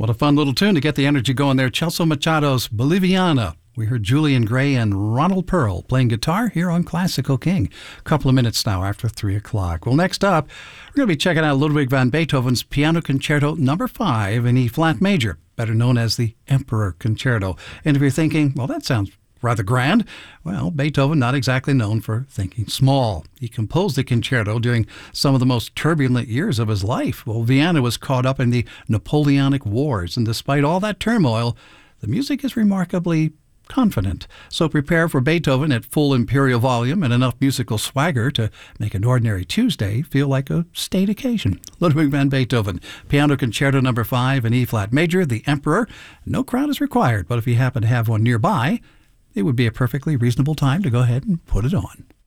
What a fun little tune to get the energy going there. Celso Machado's Boliviana. We heard Julian Gray and Ronald Pearl playing guitar here on Classical King. A couple of minutes now after 3 o'clock. Well, next up, we're going to be checking out Ludwig van Beethoven's Piano Concerto No. 5 in E-flat major, better known as the Emperor Concerto. And if you're thinking, well, that sounds rather grand, well, Beethoven not exactly known for thinking small. He composed the concerto during some of the most turbulent years of his life. Well, Vienna was caught up in the Napoleonic Wars, and despite all that turmoil, the music is remarkably confident. So prepare for Beethoven at full imperial volume and enough musical swagger to make an ordinary Tuesday feel like a state occasion. Ludwig van Beethoven, Piano Concerto No. 5 in E-flat major, The Emperor. No crowd is required, but if you happen to have one nearby, it would be a perfectly reasonable time to go ahead and put it on.